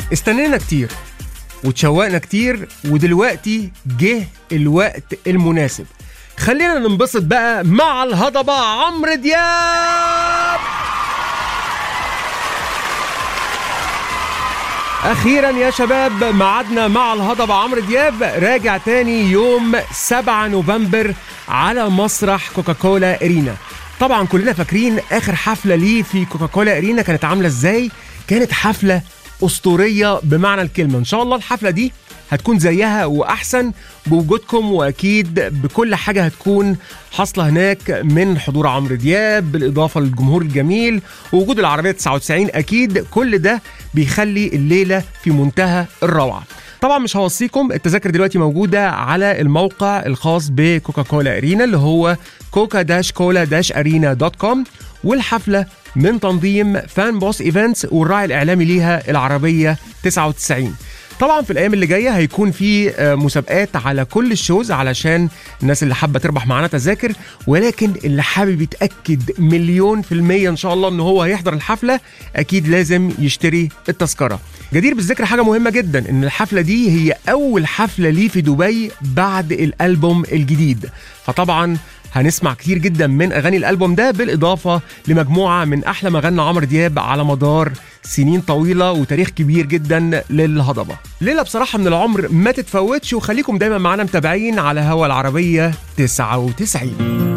استنينا كتير وتشوقنا كتير، ودلوقتي جه الوقت المناسب. خلينا ننبسط بقى مع الهضبة عمرو دياب. أخيرا يا شباب معادنا مع الهضبة عمرو دياب راجع تاني يوم 7 نوفمبر على مسرح كوكاكولا أرينا. طبعا كلنا فاكرين آخر حفلة ليه في كوكاكولا أرينا كانت عاملة إزاي. كانت حفلة أسطورية بمعنى الكلمة. إن شاء الله الحفلة دي هتكون زيها وأحسن بوجودكم، وأكيد بكل حاجة هتكون حاصلة هناك من حضور عمرو دياب بالإضافة للجمهور الجميل ووجود العربية 99. أكيد كل ده بيخلي الليلة في منتهى الروعة. طبعا مش هوصيكم، التذاكر دلوقتي موجودة على الموقع الخاص بكوكاكولا أرينا اللي هو coca-cola-arena.com، والحفلة من تنظيم فان بوس ايفنتس والراعي الإعلامي ليها العربية 99. طبعا في الأيام اللي جاية هيكون في مسابقات على كل الشوز علشان الناس اللي حابة تربح معانا تذاكر، ولكن اللي حابب يتأكد 100% إن شاء الله إن هو هيحضر الحفلة أكيد لازم يشتري التذكرة. جدير بالذكر حاجة مهمة جدا، إن الحفلة دي هي أول حفلة ليه في دبي بعد الألبوم الجديد، فطبعا هنسمع كتير جدا من أغاني الألبوم ده بالإضافة لمجموعة من أحلى ما غنى عمرو دياب على مدار سنين طويلة وتاريخ كبير جدا للهضبة. ليلة بصراحة من العمر ما تتفوتش، وخليكم دايما معنا متابعين على هوا العربية 99.